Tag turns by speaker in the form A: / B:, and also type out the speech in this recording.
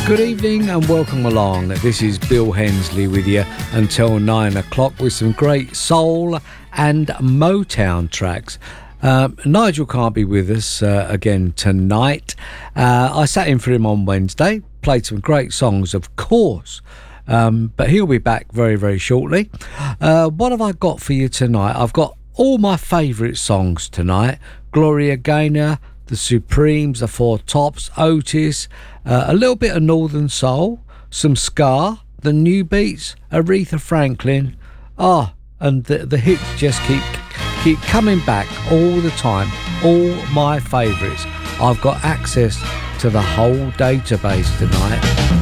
A: Good evening and welcome along. This is Bill Hensley with you until 9 o'clock with some great soul and Motown tracks. Nigel can't be with us again tonight. I sat in for him on Wednesday, played some great songs, of course, but he'll be back very, very shortly. What have I got for you tonight? I've got all my favourite songs tonight. Gloria Gaynor, The Supremes, The Four Tops, Otis, a little bit of Northern Soul, some ska, The New Beats, Aretha Franklin. And the hits just keep coming back all the time. All my favourites. I've got access to the whole database tonight.